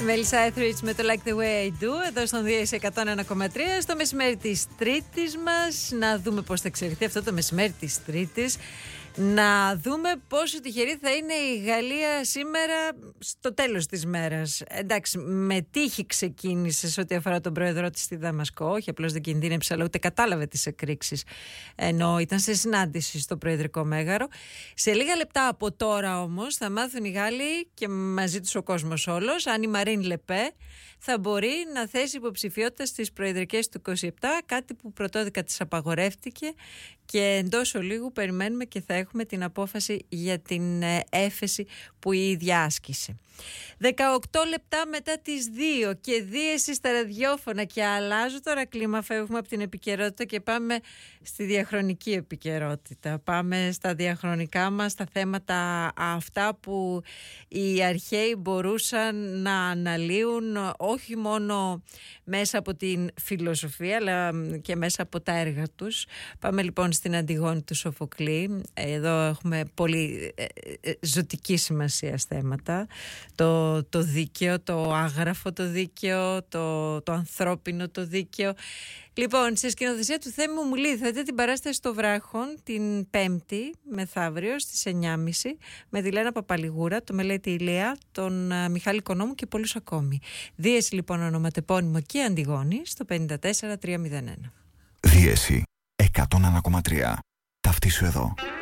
Μέλισσα Etheridge με το Like the Way I Do, εδώ στον Διέση 101,3, στο μεσημέρι της Τρίτης μας. Να δούμε πώς θα εξελιχθεί αυτό το μεσημέρι της Τρίτης. Να δούμε πόσο τυχερή θα είναι η Γαλλία σήμερα στο τέλος της μέρας. Εντάξει, με τύχη ξεκίνησε σε ό,τι αφορά τον πρόεδρό της στη Δαμασκό. Όχι απλώς δεν κινδύνεψε, αλλά ούτε κατάλαβε τις εκρήξεις, ενώ ήταν σε συνάντηση στο Προεδρικό Μέγαρο. Σε λίγα λεπτά από τώρα όμως θα μάθουν οι Γάλλοι και μαζί τους ο κόσμος όλος αν η Μαρίν Λεπέ θα μπορεί να θέσει υποψηφιότητα στις προεδρικές του 27, κάτι που πρωτόδικα της απαγορεύτηκε, και εντός ολίγου περιμένουμε και θα έχουμε την απόφαση για την έφεση που η ίδια άσκησε. 18 λεπτά μετά τις 2 και δίεση στα ραδιόφωνα, και αλλάζω τώρα κλίμα, φεύγουμε από την επικαιρότητα και πάμε στη διαχρονική επικαιρότητα. Πάμε στα διαχρονικά μας, στα θέματα αυτά που οι αρχαίοι μπορούσαν να αναλύουν όχι μόνο μέσα από την φιλοσοφία αλλά και μέσα από τα έργα τους. Πάμε λοιπόν στην Αντιγόνη του Σοφοκλή. Εδώ έχουμε πολύ ζωτική σημασία θέματα. Το δίκαιο, το άγραφο το δίκαιο, το ανθρώπινο το δίκαιο. Λοιπόν, σε σκηνοθεσία του Θέμη Μουμουλίδη θα δείτε την παράσταση στο Βράχον την Πέμπτη μεθαύριο στις 9.30 με τη Λένα Παπαλιγούρα, το Μελέτη Ηλία, τον Μιχάλη Κονόμου και πολλούς ακόμη. Δίεση λοιπόν ονοματεπώνυμο και Αντιγόνη στο 54301. Δίεση 101,3. Ταυτίσου εδώ.